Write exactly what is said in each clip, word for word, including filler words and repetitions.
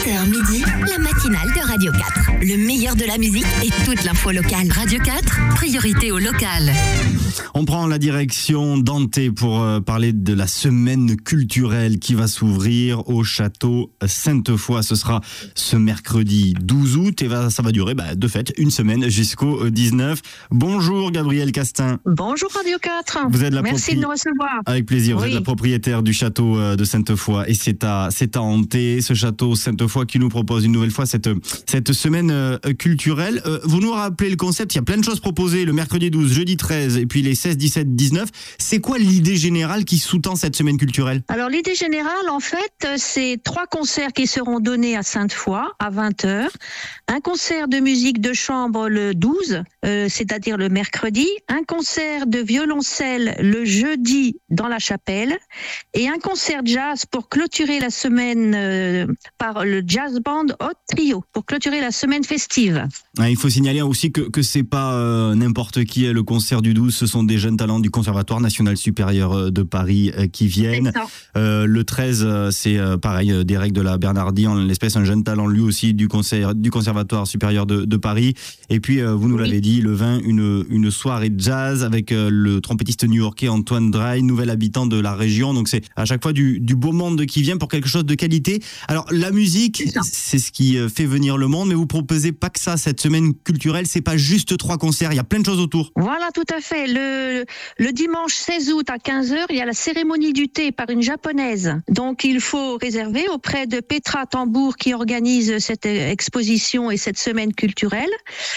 sept heures midi, la matinale de Radio quatre. Le meilleur de la musique et toute l'info locale. Radio quatre, priorité au local. On prend la direction d'Anté pour euh, parler de la semaine culturelle qui va s'ouvrir au château Sainte-Foy. Ce sera ce mercredi douze août et va, ça va durer bah, de fait une semaine jusqu'au dix-neuf. Bonjour Gabrielle Castin. Bonjour Radio quatre. Vous êtes la Merci propri... de nous recevoir. Avec plaisir, vous oui. êtes la propriétaire du château de Sainte-Foy et c'est à, c'est à Anté, ce château Sainte-Foy qui nous propose une nouvelle fois cette, cette semaine euh, culturelle. Euh, vous nous rappelez le concept, il y a plein de choses proposées le mercredi douze, jeudi treize et puis les seize, dix-sept, dix-neuf. C'est quoi l'idée générale qui sous-tend cette semaine culturelle? Alors l'idée générale, en fait, c'est trois concerts qui seront donnés à Sainte-Foy à vingt heures. Un concert de musique de chambre le douze, euh, c'est-à-dire le mercredi. Un concert de violoncelle le jeudi dans la chapelle. Et un concert jazz pour clôturer la semaine euh, par le jazz band Hot Trio, pour clôturer la semaine festive. Ah, il faut signaler aussi que, que c'est pas euh, n'importe qui le concert du douze, ce sont des jeunes talents du Conservatoire National Supérieur de Paris euh, qui viennent. Euh, le treize, euh, c'est euh, pareil, euh, Derek de la Bernardie, en l'espèce un jeune talent lui aussi du, conseil, du Conservatoire Supérieur de, de Paris. Et puis, euh, vous nous oui. l'avez dit, le vingt, une, une soirée jazz avec euh, le trompettiste new-yorkais Antoine Dry, nouvel habitant de la région. Donc c'est à chaque fois du, du beau monde qui vient pour quelque chose de qualité. Alors la musique, c'est, c'est ce qui fait venir le monde, mais vous proposez pas que ça, cette semaine culturelle, c'est pas juste trois concerts, il y a plein de choses autour. Voilà, tout à fait. Le, le dimanche seize août à quinze heures, il y a la cérémonie du thé par une japonaise. Donc il faut réserver auprès de Petra Tambour qui organise cette exposition et cette semaine culturelle.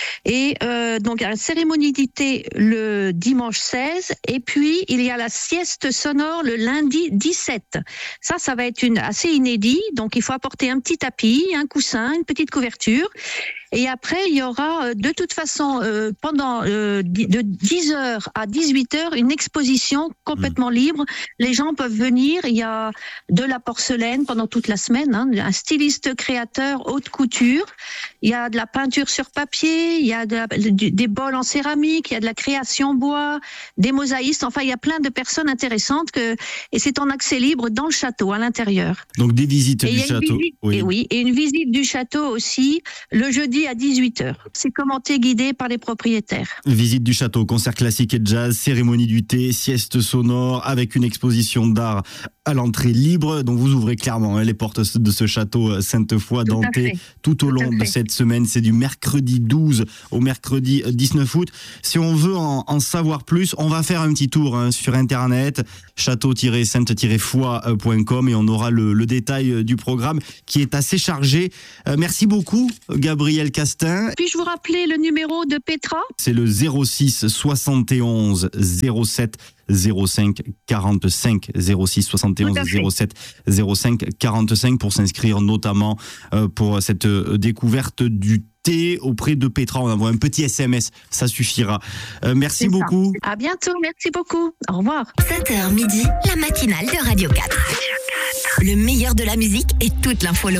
Et euh, donc il y a la cérémonie du thé le dimanche seize et puis il y a la sieste sonore le lundi dix-sept. Ça, ça va être une, assez inédit. Donc il faut apporter un petit tapis, un coussin, une petite couverture. Et après, il y aura de toute façon, euh, pendant euh, de dix heures à dix-huit heures, une exposition complètement libre. Les gens peuvent venir. Il y a de la porcelaine pendant toute la semaine, hein, un styliste créateur haute couture. Il y a de la peinture sur papier, il y a de la, de, des bols en céramique, il y a de la création bois, des mosaïstes. Enfin, il y a plein de personnes intéressantes que, et c'est en accès libre dans le château, à l'intérieur. Donc des visites et du château. Visite, oui. Et oui, et une visite du château aussi le jeudi à dix-huit heures. C'est commenté, guidé par les propriétaires. Visite du château, concert classique et jazz, cérémonie du thé, sieste sonore avec une exposition d'art à l'entrée libre. Donc vous ouvrez clairement hein, les portes de ce château Sainte-Foy d'Anté tout, tout au long de cette semaine. C'est du mercredi douze au mercredi dix-neuf août. Si on veut en, en savoir plus, on va faire un petit tour hein, sur internet, château tiret sainte tiret foy point com et on aura le, le détail du programme qui est assez chargé. Euh, merci beaucoup Gabrielle Castin. Puis-je vous rappeler le numéro de Petra? C'est le zéro six soixante et onze zéro sept zéro cinq quarante-cinq zéro six soixante et onze zéro sept zéro cinq quarante-cinq pour s'inscrire notamment euh, pour cette euh, découverte du thé auprès de Petra. On envoie un petit S M S, ça suffira. Euh, merci C'est beaucoup. Ça. À bientôt, merci beaucoup. Au revoir. sept heures midi, la matinale de Radio quatre. Le meilleur de la musique et toute l'info locale.